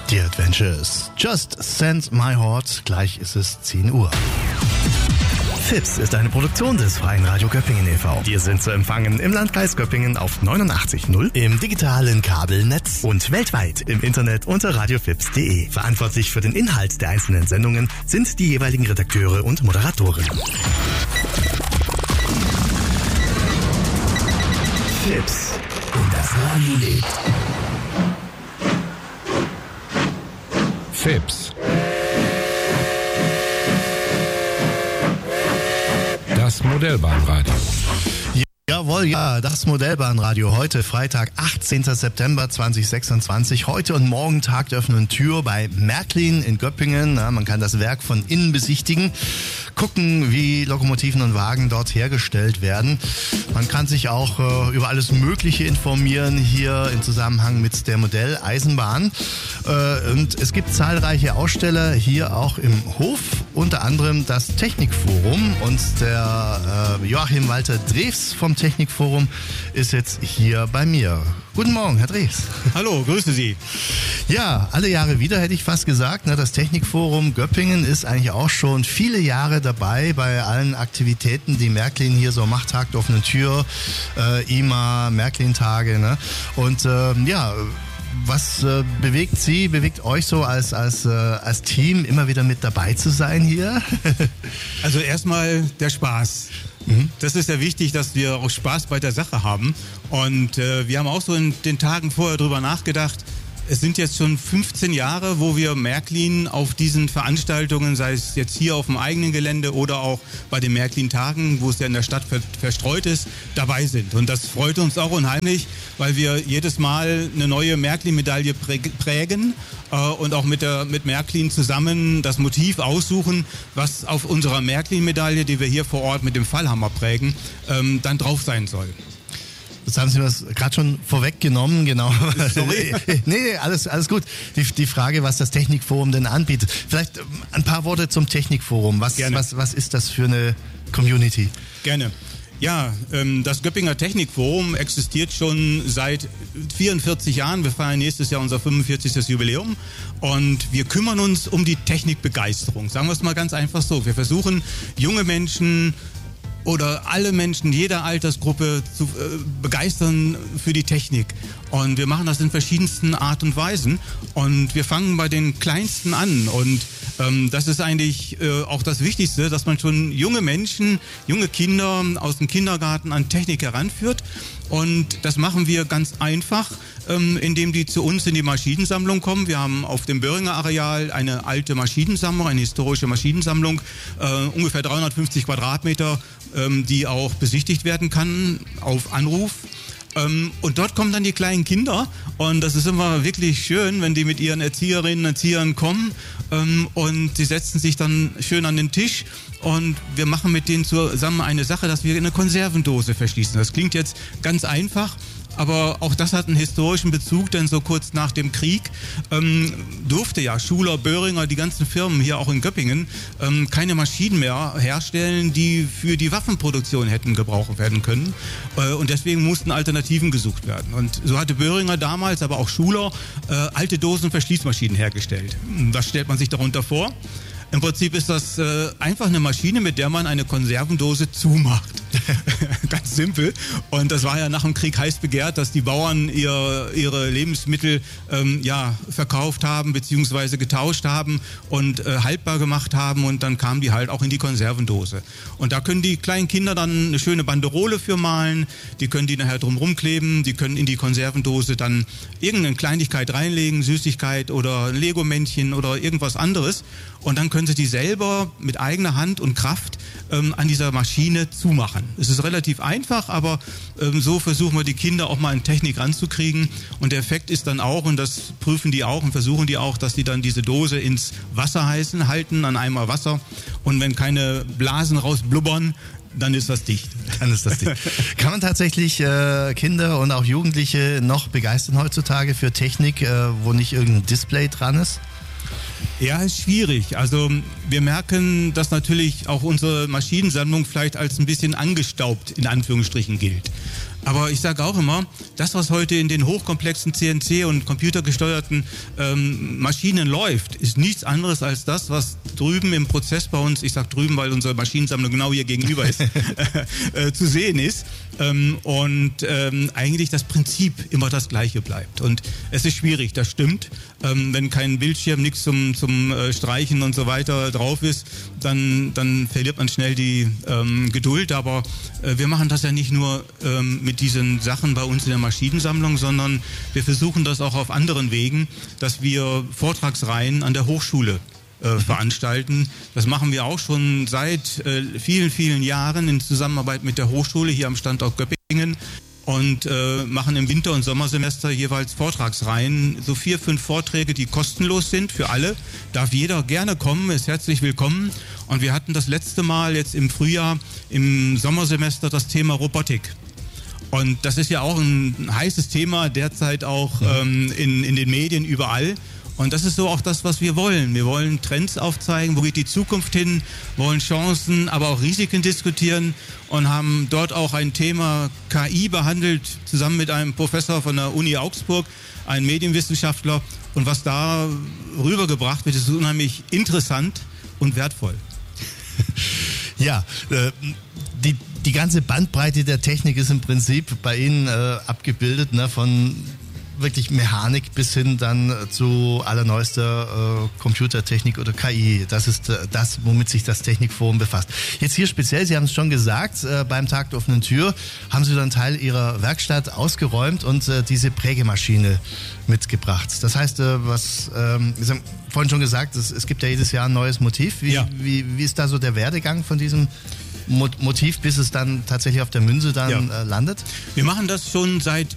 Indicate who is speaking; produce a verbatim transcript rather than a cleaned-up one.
Speaker 1: The Adventures. Just Send My Heart. Gleich ist es zehn Uhr. Fips ist eine Produktion des Freien Radio Göppingen e V Wir sind zu empfangen im Landkreis Göppingen auf neunundachtzig Komma null, im digitalen Kabelnetz und weltweit im Internet unter radiofips punkt de. Verantwortlich für den Inhalt der einzelnen Sendungen sind die jeweiligen Redakteure und Moderatoren. Fips und das Radio lebt.
Speaker 2: Fips. Das Modellbahnradio.
Speaker 1: Jawohl, ja, das Modellbahnradio. Heute Freitag, achtzehnten September zweitausendsechsundzwanzig. Heute und morgen Tag der offenen Tür bei Märklin in Göppingen. Ja, man kann das Werk von innen besichtigen, gucken, wie Lokomotiven und Wagen dort hergestellt werden. Man kann sich auch äh, über alles Mögliche informieren hier im Zusammenhang mit der Modelleisenbahn. Äh, und es gibt zahlreiche Aussteller hier auch im Hof, unter anderem das Technikforum. Und der äh, Joachim Walter Drews vom Technikforum ist jetzt hier bei mir. Guten Morgen, Herr Drews.
Speaker 3: Hallo, grüße Sie.
Speaker 1: Ja, alle Jahre wieder hätte ich fast gesagt. Ne, das Technikforum Göppingen ist eigentlich auch schon viele Jahre dabei bei allen Aktivitäten, die Märklin hier so macht. Tag der offenen Tür, äh, I M A, Märklin-Tage. Ne? Und äh, ja, was äh, bewegt Sie, bewegt euch so als, als, äh, als Team immer wieder mit dabei zu sein hier?
Speaker 3: Also erstmal der Spaß. Mhm. Das ist ja wichtig, dass wir auch Spaß bei der Sache haben. Und äh, wir haben auch so in den Tagen vorher drüber nachgedacht. Es sind jetzt schon fünfzehn Jahre, wo wir Märklin auf diesen Veranstaltungen, sei es jetzt hier auf dem eigenen Gelände oder auch bei den Märklin-Tagen, wo es ja in der Stadt ver- verstreut ist, dabei sind. Und das freut uns auch unheimlich, weil wir jedes Mal eine neue Märklin-Medaille prä- prägen äh, und auch mit, der, mit Märklin zusammen das Motiv aussuchen, was auf unserer Märklin-Medaille, die wir hier vor Ort mit dem Fallhammer prägen, ähm, dann drauf sein soll.
Speaker 1: Jetzt haben Sie das gerade schon vorweggenommen, genau.
Speaker 3: Sorry.
Speaker 1: nee, alles, alles gut. Die, die Frage, was das Technikforum denn anbietet. Vielleicht ein paar Worte zum Technikforum. Was, was, was ist das für eine Community?
Speaker 3: Gerne. Ja, ähm, das Göppinger Technikforum existiert schon seit vierundvierzig Jahren. Wir feiern nächstes Jahr unser fünfundvierzigstes Jubiläum und wir kümmern uns um die Technikbegeisterung. Sagen wir es mal ganz einfach so. Wir versuchen, junge Menschen oder alle Menschen jeder Altersgruppe zu äh, begeistern für die Technik. Und wir machen das in verschiedensten Art und Weisen. Und wir fangen bei den Kleinsten an. Und ähm, das ist eigentlich äh, auch das Wichtigste, dass man schon junge Menschen, junge Kinder aus dem Kindergarten an Technik heranführt. Und das machen wir ganz einfach, ähm, indem die zu uns in die Maschinensammlung kommen. Wir haben auf dem Böhringer Areal eine alte Maschinensammlung, eine historische Maschinensammlung, äh, ungefähr dreihundertfünfzig Quadratmeter, ähm, die auch besichtigt werden kann auf Anruf. Ähm, und dort kommen dann die kleinen Kinder und das ist immer wirklich schön, wenn die mit ihren Erzieherinnen und Erziehern kommen ähm, und sie setzen sich dann schön an den Tisch und wir machen mit denen zusammen eine Sache, dass wir eine Konservendose verschließen. Das klingt jetzt ganz einfach, aber auch das hat einen historischen Bezug, denn so kurz nach dem Krieg ähm, durfte ja Schuler, Böhringer, die ganzen Firmen hier auch in Göppingen ähm, keine Maschinen mehr herstellen, die für die Waffenproduktion hätten gebraucht werden können. Äh, und deswegen mussten Alternativen gesucht werden. Und so hatte Böhringer damals, aber auch Schuler, äh, alte Dosenverschließmaschinen hergestellt. Was stellt man sich darunter vor? Im Prinzip ist das äh, einfach eine Maschine, mit der man eine Konservendose zumacht. Ganz simpel. Und das war ja nach dem Krieg heiß begehrt, dass die Bauern ihr, ihre Lebensmittel ähm, ja, verkauft haben beziehungsweise getauscht haben und äh, haltbar gemacht haben und dann kamen die halt auch in die Konservendose. Und da können die kleinen Kinder dann eine schöne Banderole für malen, die können die nachher drumherum kleben, die können in die Konservendose dann irgendeine Kleinigkeit reinlegen, Süßigkeit oder ein Lego-Männchen oder irgendwas anderes und dann können sie die selber mit eigener Hand und Kraft ähm, an dieser Maschine zumachen. Es ist relativ einfach, aber ähm, so versuchen wir die Kinder auch mal in Technik ranzukriegen und der Effekt ist dann auch, und das prüfen die auch und versuchen die auch, dass die dann diese Dose ins Wasser heißen, halten, an Eimer Wasser und wenn keine Blasen rausblubbern, dann ist das dicht.
Speaker 1: Dann ist das dicht. Kann man tatsächlich äh, Kinder und auch Jugendliche noch begeistern heutzutage für Technik, äh, wo nicht irgendein Display dran ist?
Speaker 3: Ja, ist schwierig. Also wir merken, dass natürlich auch unsere Maschinensammlung vielleicht als ein bisschen angestaubt in Anführungsstrichen gilt. Aber ich sage auch immer, das, was heute in den hochkomplexen C N C- und computergesteuerten ähm, Maschinen läuft, ist nichts anderes als das, was drüben im Prozess bei uns, ich sage drüben, weil unsere Maschinensammlung genau hier gegenüber ist, äh, zu sehen ist. Ähm, und ähm, eigentlich das Prinzip immer das gleiche bleibt. Und es ist schwierig, das stimmt. Ähm, wenn kein Bildschirm, nichts zum, zum äh, Streichen und so weiter drauf ist, dann, dann verliert man schnell die ähm, Geduld. Aber äh, wir machen das ja nicht nur ähm, mit diesen Sachen bei uns in der Maschinensammlung, sondern wir versuchen das auch auf anderen Wegen, dass wir Vortragsreihen an der Hochschule Äh, veranstalten. Das machen wir auch schon seit äh, vielen, vielen Jahren in Zusammenarbeit mit der Hochschule hier am Standort Göppingen und äh, machen im Winter- und Sommersemester jeweils Vortragsreihen, so vier, fünf Vorträge, die kostenlos sind für alle. Darf jeder gerne kommen, ist herzlich willkommen. Und wir hatten das letzte Mal jetzt im Frühjahr, im Sommersemester, das Thema Robotik. Und das ist ja auch ein heißes Thema derzeit auch ähm, in, in den Medien überall. Und das ist so auch das, was wir wollen. Wir wollen Trends aufzeigen, wo geht die Zukunft hin, wollen Chancen, aber auch Risiken diskutieren und haben dort auch ein Thema K I behandelt, zusammen mit einem Professor von der Uni Augsburg, einem Medienwissenschaftler. Und was da rübergebracht wird, ist unheimlich interessant und wertvoll.
Speaker 1: Ja, äh, die, die ganze Bandbreite der Technik ist im Prinzip bei Ihnen äh, abgebildet, ne, von wirklich Mechanik bis hin dann zu allerneuester äh, Computertechnik oder K I. Das ist äh, das, womit sich das Technikforum befasst. Jetzt hier speziell, Sie haben es schon gesagt, äh, beim Tag der offenen Tür haben Sie dann Teil Ihrer Werkstatt ausgeräumt und äh, diese Prägemaschine mitgebracht. Das heißt, äh, was ähm, Sie haben vorhin schon gesagt, es, es gibt ja jedes Jahr ein neues Motiv. Wie,
Speaker 3: ja.
Speaker 1: wie, wie ist da so der Werdegang von diesem Motiv, bis es dann tatsächlich auf der Münze dann ja. äh, landet?
Speaker 3: Wir machen das schon seit